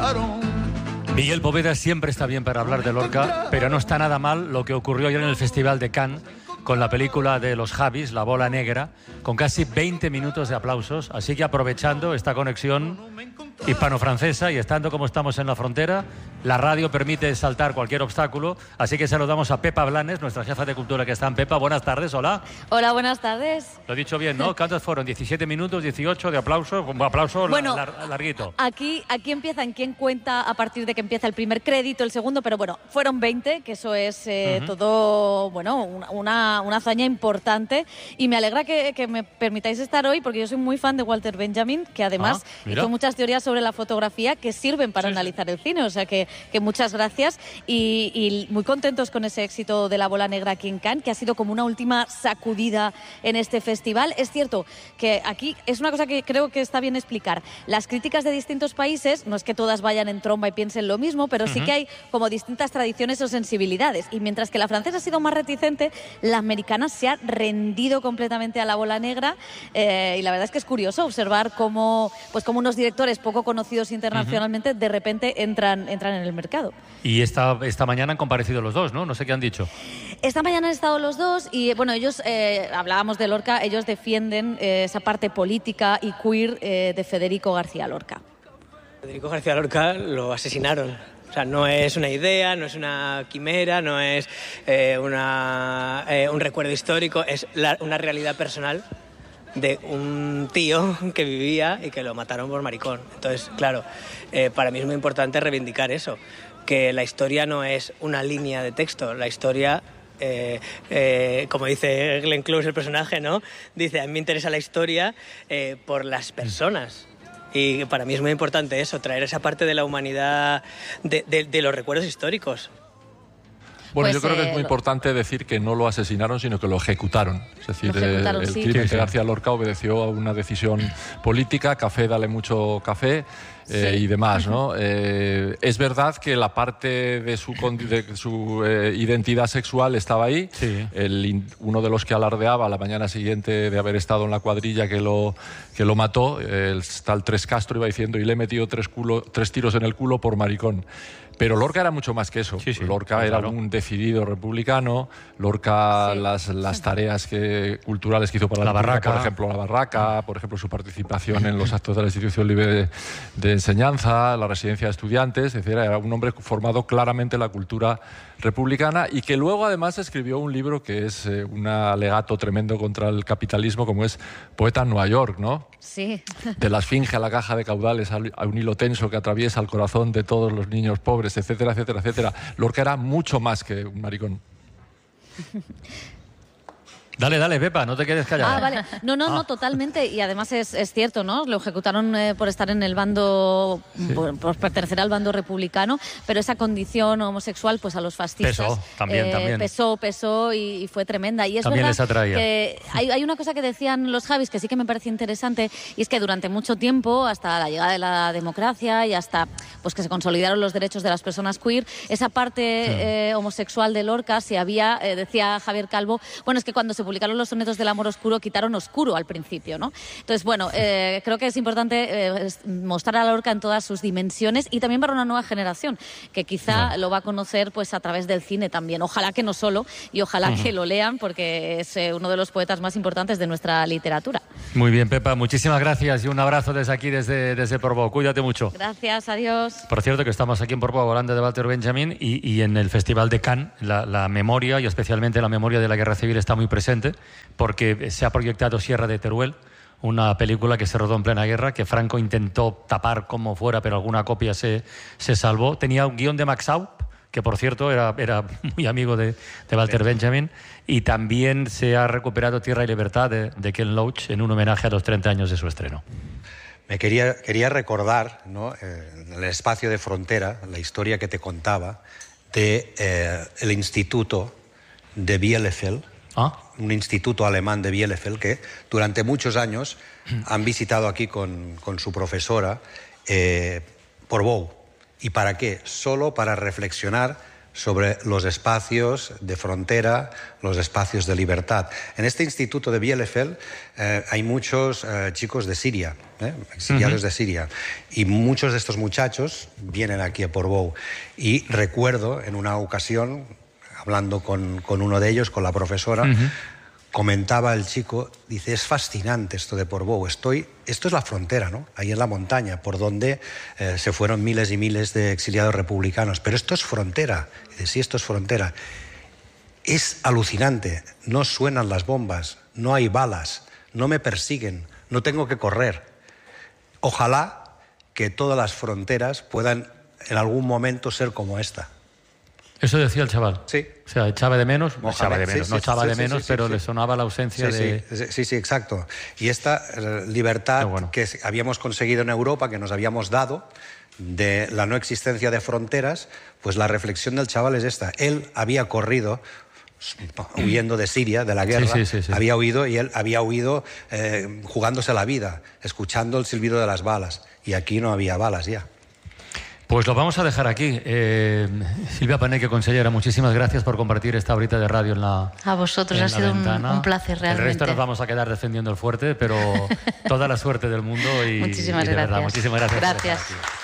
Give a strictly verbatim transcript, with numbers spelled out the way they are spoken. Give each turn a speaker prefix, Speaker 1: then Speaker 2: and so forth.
Speaker 1: mataron.
Speaker 2: Miguel Poveda siempre está bien para hablar de Lorca, pero no está nada mal lo que ocurrió ayer en el Festival de Cannes con la película de los Javis, La Bola Negra, con casi veinte minutos de aplausos. Así que aprovechando esta conexión hispano-francesa y estando como estamos en la frontera, la radio permite saltar cualquier obstáculo. Así que saludamos a Pepa Blanes, nuestra jefa de cultura que está en Pepa. Buenas tardes, hola.
Speaker 3: Hola, buenas tardes.
Speaker 2: Lo he dicho bien, ¿no? ¿Cuántos fueron? diecisiete minutos, dieciocho de aplauso, un aplauso
Speaker 3: bueno,
Speaker 2: lar larguito.
Speaker 3: Aquí, aquí empiezan, quién cuenta a partir de que empieza el primer crédito, el segundo, pero bueno, fueron veinte, que eso es eh, uh-huh. todo, bueno, una, una hazaña importante. Y me alegra que, que me permitáis estar hoy, porque yo soy muy fan de Walter Benjamin, que además ah, hizo muchas teorías sobre la fotografía que sirven para sí, analizar sí. el cine, o sea que, que muchas gracias y, y muy contentos con ese éxito de La Bola Negra aquí en Cannes, que ha sido como una última sacudida en este festival. Es cierto que aquí es una cosa que creo que está bien explicar. Las críticas de distintos países, no es que todas vayan en tromba y piensen lo mismo, pero uh-huh. sí que hay como distintas tradiciones o sensibilidades, y mientras que la francesa ha sido más reticente, la americana se ha rendido completamente a La Bola Negra, eh, y la verdad es que es curioso observar cómo, pues como unos directores poco conocidos internacionalmente uh-huh. de repente entran, entran en el mercado.
Speaker 2: Y esta, esta mañana han comparecido los dos, ¿no? No sé qué han dicho.
Speaker 3: Esta mañana han estado los dos y, bueno, ellos, eh, hablábamos de Lorca, ellos defienden eh, esa parte política y queer eh, de Federico García Lorca.
Speaker 4: Federico García Lorca lo asesinaron. O sea, no es una idea, no es una quimera, no es eh, una, eh, un recuerdo histórico, es la, una realidad personal de un tío que vivía y que lo mataron por maricón. Entonces, claro, eh, para mí es muy importante reivindicar eso, que la historia no es una línea de texto, la historia... Eh, eh, como dice Glenn Close, el personaje, ¿no? Dice, a mí me interesa la historia eh, por las personas. Y para mí es muy importante eso, traer esa parte de la humanidad, de, de, de los recuerdos históricos.
Speaker 5: Bueno,
Speaker 3: pues,
Speaker 5: yo creo que
Speaker 3: eh,
Speaker 5: es muy importante decir que no lo asesinaron, sino que lo ejecutaron. Es decir,
Speaker 3: ejecutaron,
Speaker 5: el, el
Speaker 3: sí.
Speaker 5: crimen
Speaker 2: Sí, sí.
Speaker 5: de García Lorca obedeció a una decisión política, café, dale mucho café. Eh,
Speaker 3: Sí.
Speaker 5: y demás, ¿no? Eh, es verdad que la parte de su, de su eh, identidad sexual estaba ahí.
Speaker 2: Sí.
Speaker 5: El, uno de los que alardeaba la mañana siguiente de haber estado en la cuadrilla que lo, que lo mató, el tal Tres Castro, iba diciendo, y le he metido tres, culo, tres tiros en el culo por maricón. Pero Lorca era mucho más que eso.
Speaker 2: Sí, sí,
Speaker 5: Lorca
Speaker 2: claro.
Speaker 5: era un decidido republicano. Lorca,
Speaker 3: Sí.
Speaker 5: las, las tareas que, culturales que hizo para
Speaker 2: La
Speaker 5: la,
Speaker 2: Barraca.
Speaker 5: por ejemplo, la Barraca, por ejemplo, su participación en los actos de la Institución Libre de, de Enseñanza, la residencia de estudiantes, es decir, era un hombre formado claramente en la cultura republicana y que luego además escribió un libro que es eh, un alegato tremendo contra el capitalismo, como es Poeta en Nueva York, ¿no?
Speaker 3: Sí.
Speaker 5: De la esfinge a la caja de caudales, a un hilo tenso que atraviesa el corazón de todos los niños pobres, etcétera, etcétera, etcétera. Lorca era mucho más que un maricón.
Speaker 2: Dale, dale, Pepa, no te quedes callada.
Speaker 3: Ah, vale. No, no,
Speaker 2: Ah.
Speaker 3: no, totalmente. Y además es, es cierto, ¿no? Lo ejecutaron eh, por estar en el bando,
Speaker 2: Sí.
Speaker 3: por, por pertenecer al bando republicano, pero esa condición homosexual, pues a los fascistas...
Speaker 2: Pesó, también,
Speaker 3: eh,
Speaker 2: también.
Speaker 3: Pesó, pesó y, y fue tremenda. Y es
Speaker 2: También
Speaker 3: verdad
Speaker 2: les atraía.
Speaker 3: que hay, hay una cosa que decían los Javis que sí que me parece interesante, y es que durante mucho tiempo, hasta la llegada de la democracia y hasta pues que se consolidaron los derechos de las personas queer, esa parte
Speaker 2: Sí.
Speaker 3: eh, homosexual de Lorca, si había, eh, decía Javier Calvo, bueno, es que cuando se publicaron los sonetos del amor oscuro, quitaron oscuro al principio, ¿no? Entonces, bueno, eh, creo que es importante eh, mostrar a Lorca en todas sus dimensiones y también para una nueva generación, que quizá
Speaker 2: No.
Speaker 3: lo va a conocer pues a través del cine también. Ojalá que no solo, y ojalá
Speaker 2: Uh-huh.
Speaker 3: que lo lean, porque es eh, uno de los poetas más importantes de nuestra literatura.
Speaker 2: Muy bien, Pepa, muchísimas gracias y un abrazo desde aquí, desde, desde Portbou. Cuídate mucho.
Speaker 3: Gracias, adiós.
Speaker 2: Por cierto, que estamos aquí en Portbou hablando de Walter Benjamin y, y en el Festival de Cannes la, la memoria, y especialmente la memoria de la Guerra Civil, está muy presente, porque se ha proyectado Sierra de Teruel, una película que se rodó en plena guerra, que Franco intentó tapar como fuera, pero alguna copia se, se salvó. Tenía un guión de Max Aup, que por cierto era, era muy amigo de, de Walter Benjamin, y también se ha recuperado Tierra y Libertad de, de Ken Loach en un homenaje a los treinta años de su estreno.
Speaker 6: Me quería, quería recordar, ¿no?, eh, en el espacio de frontera, la historia que te contaba de eh, el instituto de Bielefeld,
Speaker 2: ¿Ah?
Speaker 6: un instituto alemán de Bielefeld que durante muchos años han visitado aquí con, con su profesora eh, Portbou. ¿Y para qué? Solo para reflexionar sobre los espacios de frontera, los espacios de libertad. En este instituto de Bielefeld eh, hay muchos eh, chicos de Siria, eh, exiliados uh-huh. de Siria, y muchos de estos muchachos vienen aquí a Portbou. Y recuerdo en una ocasión, hablando con, con uno de ellos, con la profesora, uh-huh. comentaba el chico, dice, es fascinante esto de Portbou, estoy, esto es la frontera, ¿no? Ahí en la montaña, por donde eh, se fueron miles y miles de exiliados republicanos, pero esto es frontera. Dice, sí, esto es frontera. Es alucinante, no suenan las bombas, no hay balas, no me persiguen, no tengo que correr. Ojalá que todas las fronteras puedan en algún momento ser como esta.
Speaker 2: Eso decía el chaval.
Speaker 6: Sí.
Speaker 2: O sea, echaba de menos, Mohamed, echaba de menos, sí, no echaba sí, de menos, sí, sí, pero sí, le sonaba la ausencia
Speaker 6: sí,
Speaker 2: de...
Speaker 6: Sí, sí, sí, exacto. Y esta eh, libertad bueno. que habíamos conseguido en Europa, que nos habíamos dado, de la no existencia de fronteras, pues la reflexión del chaval es esta. Él había corrido huyendo de Siria, de la guerra, sí, sí, sí, sí. había huido y él había huido eh, jugándose la vida, escuchando el silbido de las balas. Y aquí no había balas ya.
Speaker 2: Pues lo vamos a dejar aquí. Eh, Silvia Paneque, consellera, muchísimas gracias por compartir esta horita de radio en la
Speaker 1: A vosotros, ha sido un, un placer realmente.
Speaker 2: El resto nos vamos a quedar defendiendo el fuerte, pero toda la suerte del mundo y,
Speaker 1: muchísimas
Speaker 2: y de
Speaker 1: gracias.
Speaker 2: verdad, muchísimas gracias.
Speaker 1: Gracias.